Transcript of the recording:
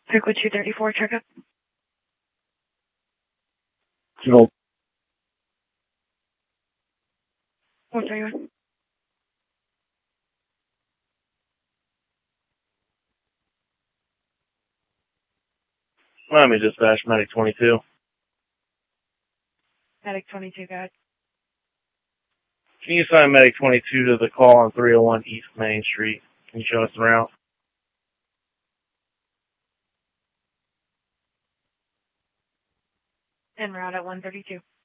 Circle 234, checkup. Hold. 131. Miami Dispatch, Medic 22. Medic 22, go ahead. Can you assign Medic 22 to the call on 301 East Main Street? Can you show us the route? En route at 132.